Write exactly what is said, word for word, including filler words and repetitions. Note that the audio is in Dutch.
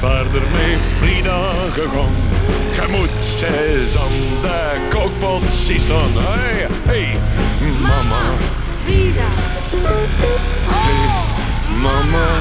verder met Frida gegaan. Je moet eens aan de kookpot zien staan. Hey, hey, mama. Frida. Hey, mama.